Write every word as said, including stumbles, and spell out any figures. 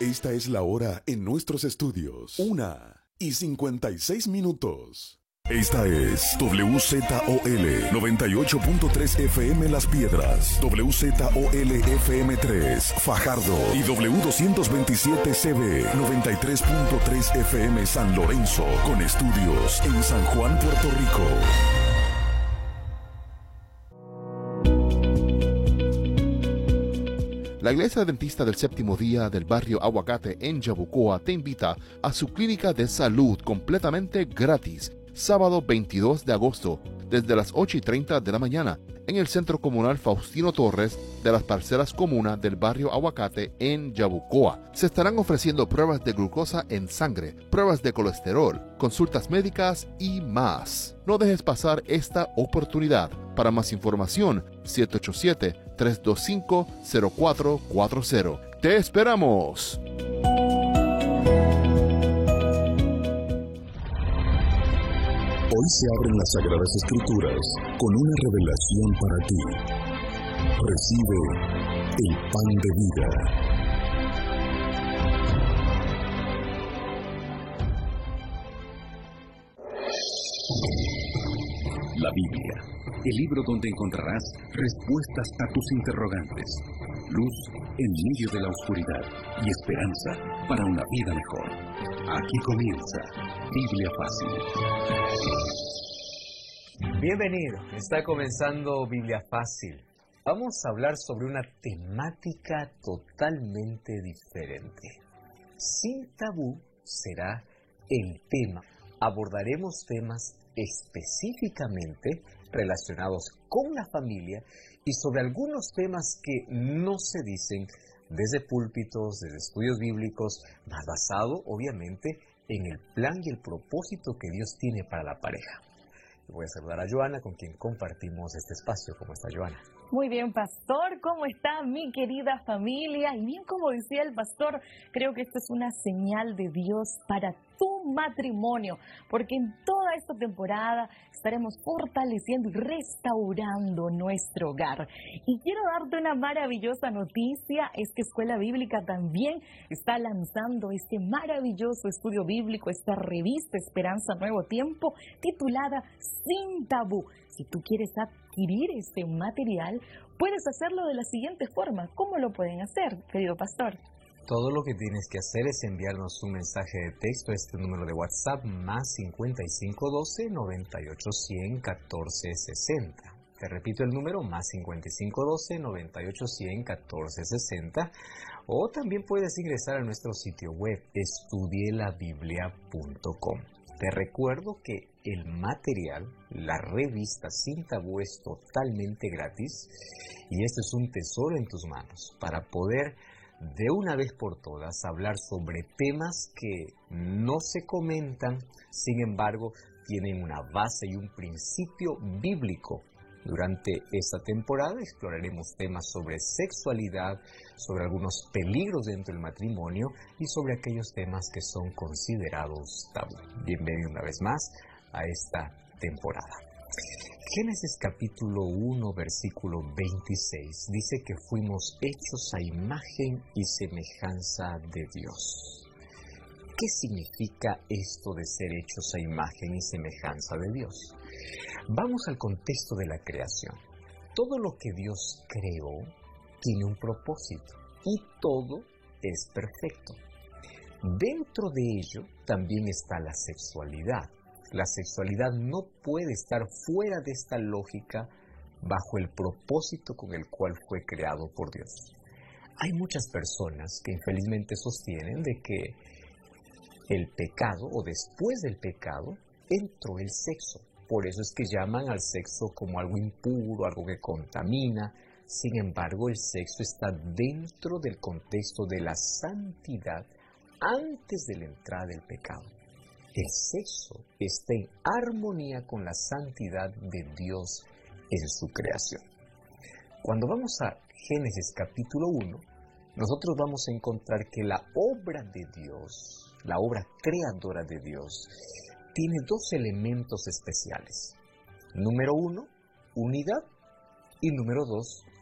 Esta es la hora en nuestros estudios. Una y cincuenta y seis minutos. Esta es W Z O L noventa y ocho punto tres F M Las Piedras, W Z O L F M tres Fajardo y W doscientos veintisiete C B noventa y tres punto tres F M San Lorenzo, con estudios en San Juan, Puerto Rico. La Iglesia Adventista del Séptimo Día del barrio Aguacate en Yabucoa te invita a su clínica de salud completamente gratis, sábado veintidós de agosto, desde las ocho y treinta de la mañana, en el Centro Comunal Faustino Torres de las Parcelas Comunas del barrio Aguacate en Yabucoa. Se estarán ofreciendo pruebas de glucosa en sangre, pruebas de colesterol, consultas médicas y más. No dejes pasar esta oportunidad. Para más información, siete ocho siete, tres dos cinco, cero cuatro cuatro cero. ¡Te esperamos! Hoy se abren las Sagradas Escrituras con una revelación para ti. Recibe el pan de vida. La Biblia, el libro donde encontrarás respuestas a tus interrogantes, luz en medio de la oscuridad y esperanza para una vida mejor. Aquí comienza Biblia Fácil. Bienvenido, está comenzando Biblia Fácil. Vamos a hablar sobre una temática totalmente diferente. Sin tabú será el tema. Abordaremos temas específicamente relacionados con la familia y sobre algunos temas que no se dicen desde púlpitos, desde estudios bíblicos, más basado obviamente en el plan y el propósito que Dios tiene para la pareja. Voy a saludar a Joana, con quien compartimos este espacio. ¿Cómo está, Joana? Muy bien, pastor. ¿Cómo está mi querida familia? Y bien, como decía el pastor, creo que esta es una señal de Dios para tu matrimonio, porque en toda esta temporada estaremos fortaleciendo y restaurando nuestro hogar. Y quiero darte una maravillosa noticia, es que Escuela Bíblica también está lanzando este maravilloso estudio bíblico, esta revista Esperanza Nuevo Tiempo, titulada Sin Tabú. Si tú quieres adquirir este material, puedes hacerlo de la siguiente forma. ¿Cómo lo pueden hacer, querido pastor? Todo lo que tienes que hacer es enviarnos un mensaje de texto a este número de WhatsApp, más cincuenta y cinco doce, noventa y ocho cien, catorce sesenta. Te repito el número, más cincuenta y cinco doce, noventa y ocho cien, catorce sesenta. O también puedes ingresar a nuestro sitio web, estudie la biblia punto com. Te recuerdo que el material, la revista Sin Tabú, es totalmente gratis y este es un tesoro en tus manos para poder de una vez por todas hablar sobre temas que no se comentan, sin embargo tienen una base y un principio bíblico. Durante esta temporada exploraremos temas sobre sexualidad, sobre algunos peligros dentro del matrimonio y sobre aquellos temas que son considerados tabú. Bienvenido una vez más a esta temporada. Génesis capítulo uno, versículo veintiséis, dice que fuimos hechos a imagen y semejanza de Dios. ¿Qué significa esto de ser hechos a imagen y semejanza de Dios? Vamos al contexto de la creación. Todo lo que Dios creó tiene un propósito y todo es perfecto. Dentro de ello también está la sexualidad. La sexualidad no puede estar fuera de esta lógica bajo el propósito con el cual fue creado por Dios. Hay muchas personas que infelizmente sostienen de que el pecado o después del pecado entró el sexo. Por eso es que llaman al sexo como algo impuro, algo que contamina. Sin embargo, el sexo está dentro del contexto de la santidad antes de la entrada del pecado. El sexo está en armonía con la santidad de Dios en su creación. Cuando vamos a Génesis capítulo uno, nosotros vamos a encontrar que la obra de Dios, la obra creadora de Dios, tiene dos elementos especiales. Número uno, unidad, y número dos,